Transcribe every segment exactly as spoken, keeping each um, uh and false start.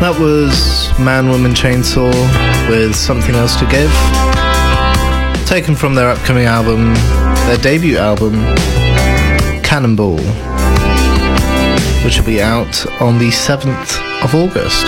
That was Man, Woman, Chainsaw with Something Else to Give, taken from their upcoming album, their debut album, Cannonball, which will be out on the seventh of August.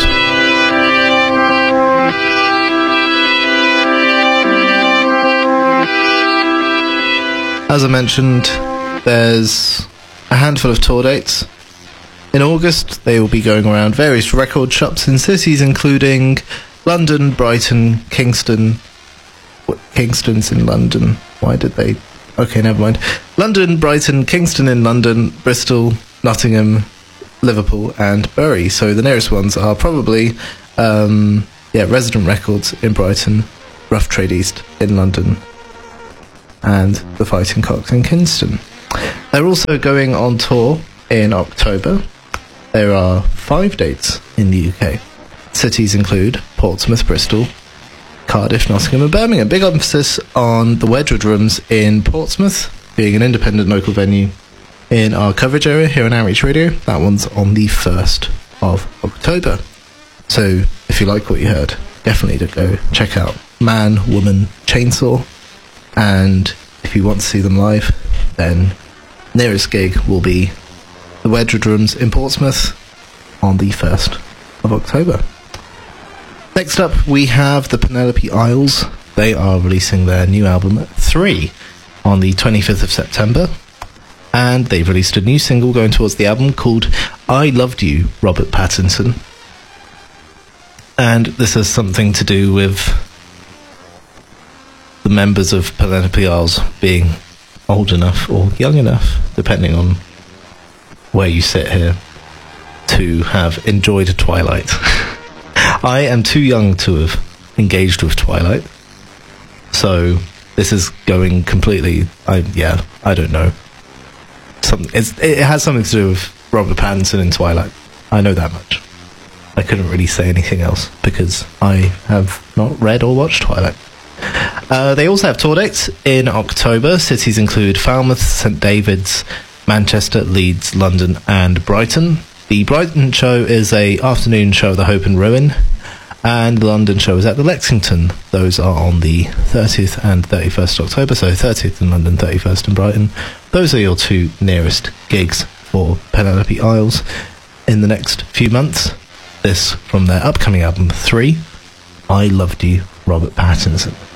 As I mentioned, there's a handful of tour dates. In August, they will be going around various record shops in cities including London, Brighton, Kingston. What, Kingston's in London. Why did they... Okay, never mind. London, Brighton, Kingston in London, Bristol, Nottingham, Liverpool and Bury. So the nearest ones are probably um, yeah, Resident Records in Brighton, Rough Trade East in London and The Fighting Cocks in Kingston. They're also going on tour in October. There are five dates in the U K. Cities include Portsmouth, Bristol, Cardiff, Nottingham and Birmingham. Big emphasis on the Wedgwood Rooms in Portsmouth, being an independent local venue in our coverage area here on Outreach Radio. That one's on the first of October. So if you like what you heard, definitely to go check out Man, Woman, Chainsaw. And if you want to see them live, then nearest gig will be the Wedgwood Rooms in Portsmouth on the first of October. Next up, we have the Penelope Isles. They are releasing their new album, three, on the twenty-fifth of September. And they've released a new single going towards the album called I Loved You, Robert Pattinson. And this has something to do with the members of Penelope Isles being old enough or young enough, depending on where you sit here, to have enjoyed Twilight. I am too young to have engaged with Twilight, so this is going completely, I yeah, I don't know. Some, it's, it has something to do with Robert Pattinson in Twilight. I know that much. I couldn't really say anything else because I have not read or watched Twilight. Uh, they also have tour dates in October. Cities include Falmouth, St David's, Manchester, Leeds, London and Brighton. The Brighton show is a afternoon show at the Hope and Ruin, and the London show is at the Lexington. Those are on the thirtieth and thirty-first of October, so thirtieth in London, thirty-first in Brighton. Those are your two nearest gigs for Penelope Isles in the next few months. This from their upcoming album, three, I Loved You, Robert Pattinson.